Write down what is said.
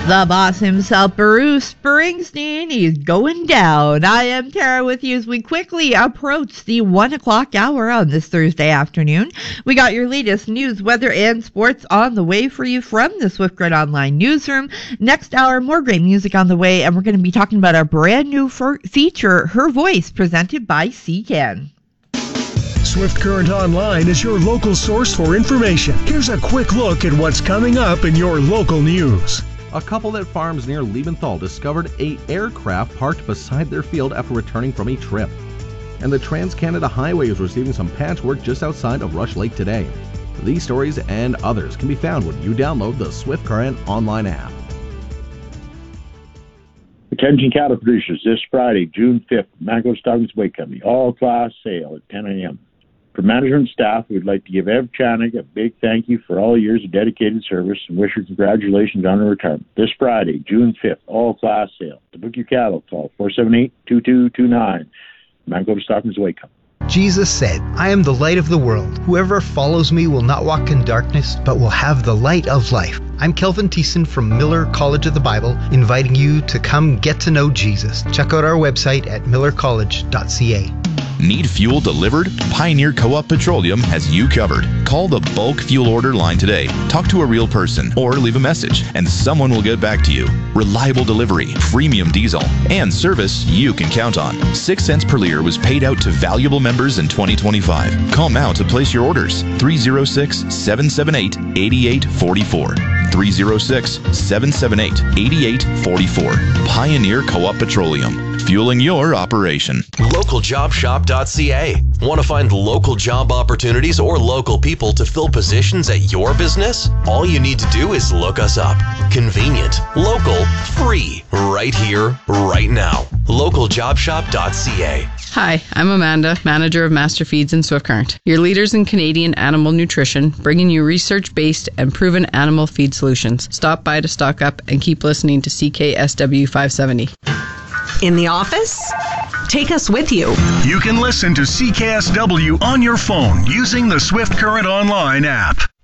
The boss himself, Bruce Springsteen, he's going down. I am Tara with you as we quickly approach the 1 o'clock hour on this Thursday afternoon. We got your latest news, weather, and sports on the way for you from the SwiftGrid Online newsroom. Next hour, more great music on the way, and we're going to be talking about our brand new feature, Her Voice, presented by CCAN. Swift Current Online is your local source for information. Here's a quick look at what's coming up in your local news. A couple at farms near Liebenthal discovered an aircraft parked beside their field after returning from a trip. And the Trans-Canada Highway is receiving some patchwork just outside of Rush Lake today. These stories and others can be found when you download the Swift Current Online app. Attention cattle producers, this Friday, June 5th, Manitoba Stockman's Weight Company, all-class sale at 10 a.m. For management and staff, we'd like to give Ev Chanik a big thank you for all years of dedicated service and wish her congratulations on her retirement. This Friday, June 5th, all-class sale. To book your cattle, call 478-2229. Manitoba Stockman's Weight Company. Jesus said, I am the light of the world. Whoever follows me will not walk in darkness, but will have the light of life. I'm Kelvin Thiessen from Miller College of the Bible, inviting you to come get to know Jesus. Check out our website at millercollege.ca. Need fuel delivered? Pioneer Co-op Petroleum has you covered. Call the bulk fuel order line today. Talk to a real person or leave a message and someone will get back to you. Reliable delivery, premium diesel, and service you can count on. 6 cents per liter was paid out to valuable members in 2025. Call now to place your orders. 306-778-8844. 306-778-8844. Pioneer Co-op Petroleum. Fueling your operation. LocalJobShop.ca. Want to find local job opportunities or local people to fill positions at your business? All you need to do is look us up. Convenient, local, free, right here, right now. LocalJobShop.ca. Hi, I'm Amanda, manager of Master Feeds and Swift Current, your leaders in Canadian animal nutrition, bringing you research-based and proven animal feed solutions. Stop by to stock up and keep listening to CKSW 570. In the office? Take us with you. You can listen to CKSW on your phone using the Swift Current Online app.